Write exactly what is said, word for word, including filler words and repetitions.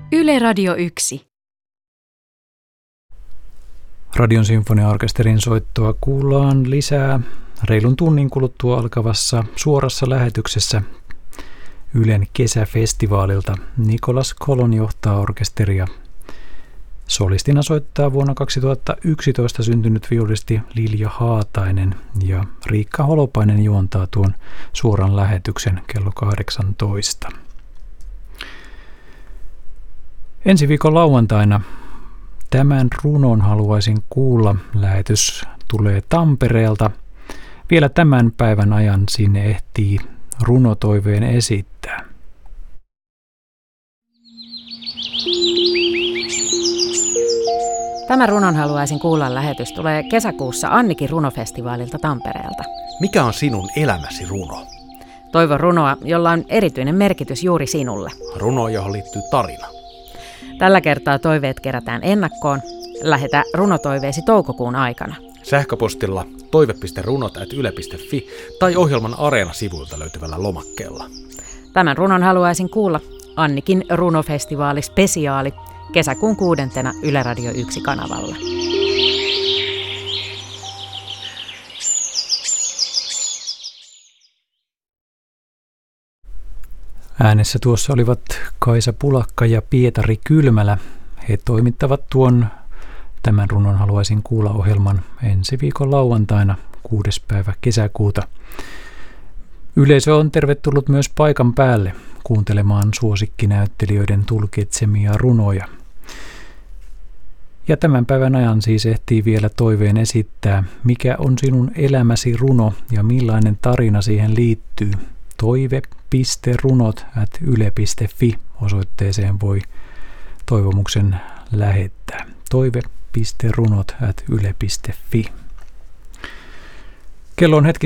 Yle Radio yksi. Radion sinfoniaorkesterin soittoa kuullaan lisää reilun tunnin kuluttua alkavassa suorassa lähetyksessä Ylen kesäfestivaalilta. Nicolas Colon johtaa orkesteria. Solistina soittaa vuonna kaksituhattayksitoista syntynyt viulisti Lilja Haatainen ja Riikka Holopainen juontaa tuon suoran lähetyksen kello kahdeksantoista. Ensi viikon lauantaina Tämän runon haluaisin kuulla. Lähetys tulee Tampereelta. Vielä tämän päivän ajan sinne ehtii runotoiveen esittää. Tämä runon haluaisin kuulla lähetys tulee kesäkuussa Annikin runofestivaalilta Tampereelta. Mikä on sinun elämäsi runo? Toivon runoa, jolla on erityinen merkitys juuri sinulle. Runo, johon liittyy tarina. Tällä kertaa toiveet kerätään ennakkoon. Lähetä runotoiveesi toukokuun aikana. Sähköpostilla toive piste runot ät yle piste fi tai ohjelman Areena-sivuilta löytyvällä lomakkeella. Tämän runon haluaisin kuulla Annikin runofestivaali spesiaali kesäkuun kuudentena Yle Radio yksi kanavalla. Äänessä tuossa olivat Kaisa Pulakka ja Pietari Kylmälä. He toimittavat tuon Tämän runon haluaisin kuulla -ohjelman ensi viikon lauantaina kuudes päivä kesäkuuta. Yleisö on tervetullut myös paikan päälle kuuntelemaan suosikkinäyttelijöiden tulkitsemia runoja. Ja tämän päivän ajan siis ehtii vielä toiveen esittää, mikä on sinun elämäsi runo ja millainen tarina siihen liittyy. toive piste runot ät yle piste fi osoitteeseen voi toivomuksen lähettää. toive piste runot ät yle piste fi. Kello on hetki